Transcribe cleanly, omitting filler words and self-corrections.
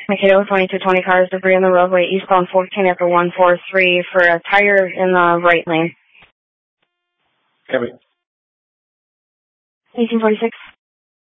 Mikado 2220 cars, debris on the roadway, eastbound 14 after 143 for a tire in the right lane. Copy. 1846.